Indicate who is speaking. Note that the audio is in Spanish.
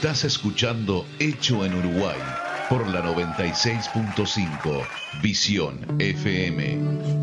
Speaker 1: Estás escuchando Hecho en Uruguay por la 96.5 Visión FM.